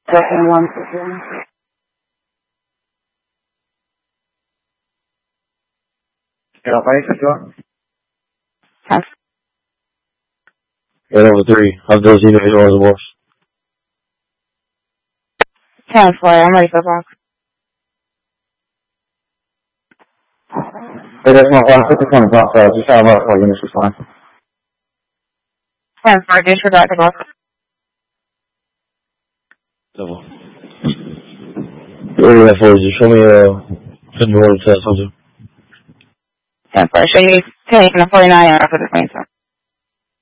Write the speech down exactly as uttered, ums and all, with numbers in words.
Second one. Get up, eight, if you want. Ten. Eight over three of those individual reservoirs. Ten four, I'm ready for the box. Hey, that's not one. This one is not fair. Just have about four units is fine. Ten four, disregard the box. Double. What do you have for you? Show me uh, the new order test, I'll do. Ten four, show you taking a forty-nine after the plane, sir.